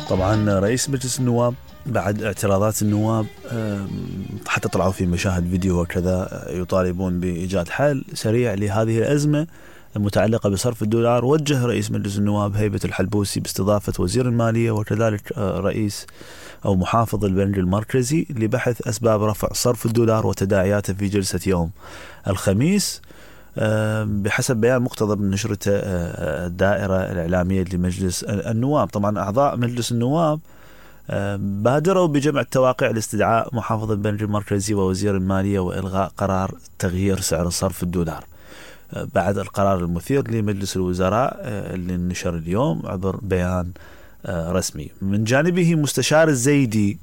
طبعا رئيس مجلس النواب بعد اعتراضات النواب حتى طلعوا في مشاهد فيديو وكذا يطالبون بإيجاد حل سريع لهذه الأزمة المتعلقة بصرف الدولار. وجه رئيس مجلس النواب هيبة الحلبوسي باستضافة وزير المالية وكذلك رئيس أو محافظ البنك المركزي لبحث أسباب رفع صرف الدولار وتداعياته في جلسة يوم الخميس. بحسب بيان مقتضب من نشرته الدائرة الإعلامية لمجلس النواب. طبعا أعضاء مجلس النواب بادروا بجمع التواقع لاستدعاء محافظ البنك المركزي ووزير المالية وإلغاء قرار تغيير سعر صرف الدولار بعد القرار المثير لمجلس الوزراء اللي نشر اليوم عبر بيان رسمي. من جانبه مستشار الزيدي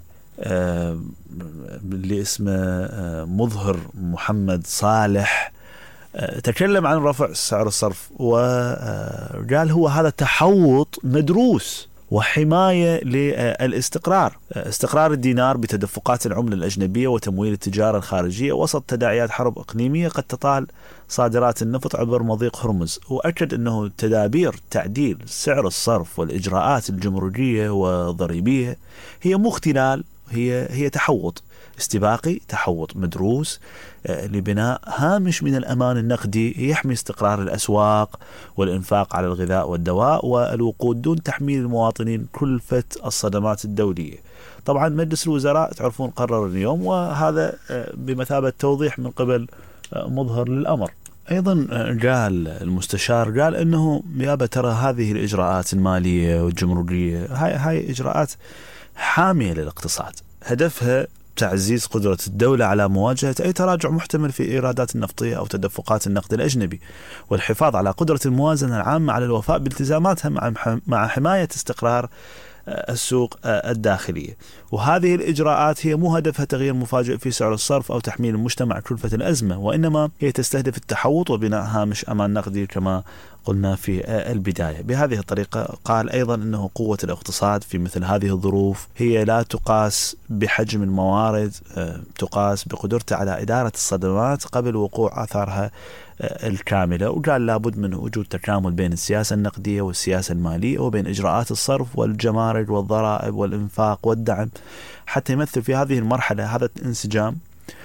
اللي اسمه مظهر محمد صالح تكلم عن رفع سعر الصرف وقال هو هذا تحوط مدروس وحماية للاستقرار، استقرار الدينار بتدفقات العملة الأجنبية وتمويل التجارة الخارجية وسط تداعيات حرب إقليمية قد تطال صادرات النفط عبر مضيق هرمز. وأكد أنه تدابير تعديل سعر الصرف والإجراءات الجمركية والضريبية هي مو اختلال، هي تحوط استباقي، تحوط مدروس لبناء هامش من الأمان النقدي يحمي استقرار الأسواق والإنفاق على الغذاء والدواء والوقود دون تحميل المواطنين كلفة الصدمات الدولية. طبعا مجلس الوزراء تعرفون قرر اليوم، وهذا بمثابة توضيح من قبل مظهر للأمر. أيضا قال المستشار قال أنه يابا ترى هذه الإجراءات المالية والجمركية هاي إجراءات حامية للاقتصاد، هدفها تعزيز قدرة الدولة على مواجهة أي تراجع محتمل في إيرادات النفطية أو تدفقات النقد الأجنبي، والحفاظ على قدرة الموازنة العامة على الوفاء بالتزاماتها مع حماية استقرار السوق الداخلية. وهذه الإجراءات هي مو هدفها تغيير مفاجئ في سعر الصرف أو تحميل المجتمع كلفة الأزمة، وإنما هي تستهدف التحوط وبناء هامش أمان نقدي كما قلنا في البداية. بهذه الطريقة قال أيضا أنه قوة الاقتصاد في مثل هذه الظروف هي لا تقاس بحجم الموارد، تقاس بقدرته على إدارة الصدمات قبل وقوع آثارها الكاملة. وقال لابد من وجود تكامل بين السياسة النقدية والسياسة المالية وبين إجراءات الصرف والجمارك والضرائب والإنفاق والدعم حتى يمثل في هذه المرحلة هذا الانسجام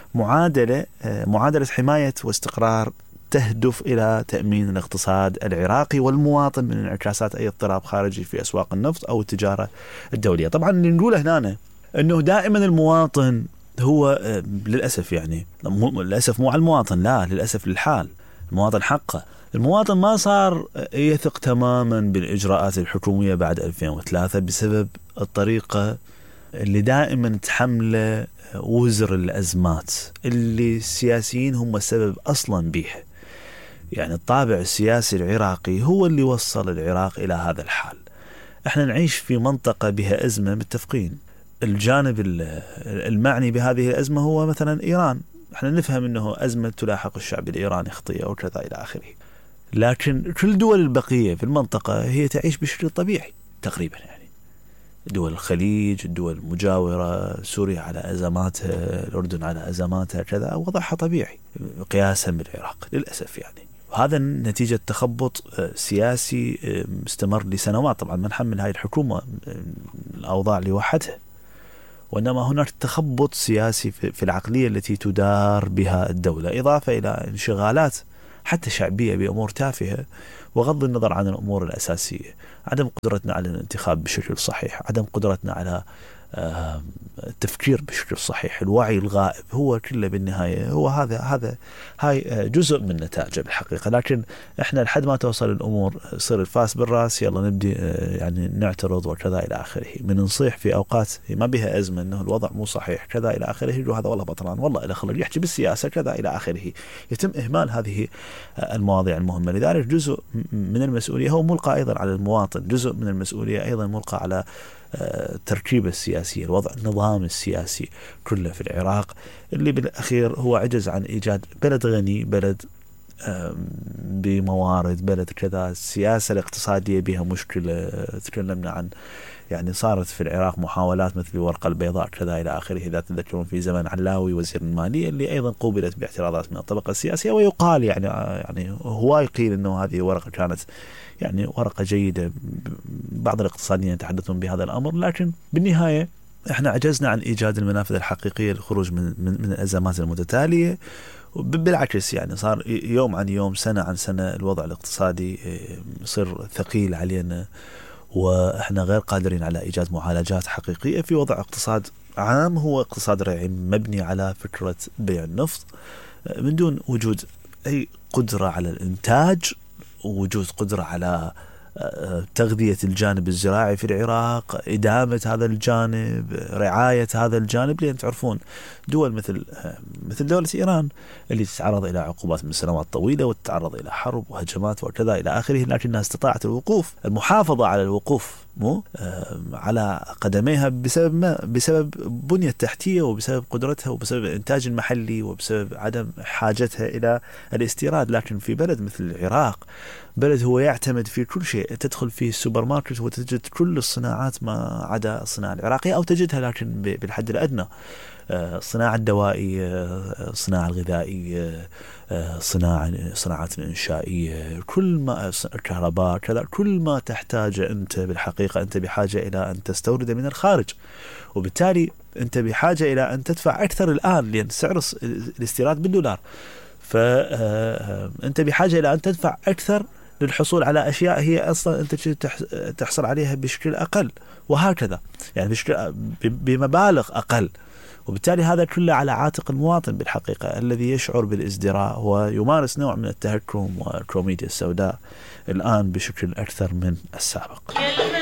معادلة حماية واستقرار تهدف إلى تأمين الاقتصاد العراقي والمواطن من انعكاسات أي اضطراب خارجي في أسواق النفط أو التجارة الدولية. طبعا اللي نقوله هنا أنه دائما المواطن هو للأسف للأسف مو على المواطن، لا للأسف للحال المواطن حقه. المواطن ما صار يثق تماما بالإجراءات الحكومية بعد 2003 بسبب الطريقة اللي دائما تحمله وزر الأزمات اللي السياسيين هم السبب أصلا بيها. يعني الطابع السياسي العراقي هو اللي وصل العراق إلى هذا الحال. احنا نعيش في منطقة بها أزمة، متفقين. الجانب المعني بهذه الأزمة هو مثلا إيران، احنا نفهم أنه أزمة تلاحق الشعب الإيراني خطية وكذا إلى آخره، لكن كل دول البقية في المنطقة هي تعيش بشكل طبيعي تقريبا. يعني دول الخليج، الدول المجاورة، سوريا على أزماتها، الأردن على أزماتها، كذا وضعها طبيعي قياسا بالعراق للأسف. يعني وهذا نتيجة تخبط سياسي مستمر لسنوات. طبعا ما نحمل هاي الحكومة الأوضاع لوحدها، وإنما هناك تخبط سياسي في العقلية التي تدار بها الدولة، إضافة إلى انشغالات حتى شعبية بأمور تافهة وغض النظر عن الأمور الأساسية. عدم قدرتنا على الانتخاب بشكل صحيح، عدم قدرتنا على التفكير بشكل صحيح، الوعي الغائب، هو كله بالنهاية هو هاي جزء من نتائجه بالحقيقة. لكن احنا لحد ما توصل الأمور يصير الفاس بالراس، يلا نبدي يعني نعترض وكذا إلى آخره. من نصيح في أوقات ما بها أزمة أنه الوضع مو صحيح كذا إلى آخره، يقول هذا والله بطلان، والله إلى خلق يحكي بالسياسة كذا إلى آخره. يتم إهمال هذه المواضيع المهمة. لذلك جزء من المسؤولية هو ملقى أيضا على المواطن، جزء من المسؤولية أيضا ملقى على التركيبة السياسية، الوضع النظام السياسي كله في العراق، اللي بالأخير هو عجز عن إيجاد بلد غني، بلد بموارد، بلد كذا السياسة الاقتصادية بها مشكلة. تكلمنا عن يعني صارت في العراق محاولات مثل الورقة البيضاء كذا إلى آخره، إذا تذكرون في زمن علاوي وزير المالية، اللي أيضا قوبلت باعتراضات من الطبقة السياسية. ويقال يعني هو يقيل أنه هذه ورقة كانت يعني ورقة جيدة، بعض الاقتصاديين يتحدثون بهذا الأمر، لكن بالنهاية احنا عجزنا عن إيجاد المنافذ الحقيقية للخروج من الأزمات المتتالية. بالعكس يعني صار يوم عن يوم، سنة عن سنة، الوضع الاقتصادي يصير ثقيل علينا، وإحنا غير قادرين على إيجاد معالجات حقيقية في وضع اقتصاد عام هو اقتصاد ريعي مبني على فكرة بيع النفط، من دون وجود أي قدرة على الإنتاج، ووجود قدرة على تغذية الجانب الزراعي في العراق، إدامة هذا الجانب، رعاية هذا الجانب. لأن تعرفون دول مثل دولة إيران اللي تتعرض إلى عقوبات من سنوات طويلة، وتتعرض إلى حرب وهجمات وكذا إلى آخره، لكنها استطاعت المحافظة على الوقوف على قدميها بسبب بنية تحتية، وبسبب قدرتها، وبسبب الإنتاج المحلي، وبسبب عدم حاجتها إلى الاستيراد. لكن في بلد مثل العراق، بلد هو يعتمد في كل شيء، تدخل في السوبر ماركت وتجد كل الصناعات ما عدا الصناعة العراقية، أو تجدها لكن بالحد الأدنى. الصناعة الدوائية، الصناعة الغذائية، صناعات الإنشائية، كل ما الكهرباء كذا، كل ما تحتاجه أنت بالحقيقة أنت بحاجة إلى أن تستورد من الخارج، وبالتالي أنت بحاجة إلى أن تدفع أكثر الآن، لأن سعر الاستيراد بالدولار، فأنت بحاجة إلى أن تدفع أكثر للحصول على أشياء هي أصلا أنت تحصل عليها بشكل أقل، وهكذا يعني بمبالغ أقل. وبالتالي هذا كله على عاتق المواطن بالحقيقة، الذي يشعر بالازدراء ويمارس نوع من التهكم والكوميديا السوداء الآن بشكل أكثر من السابق.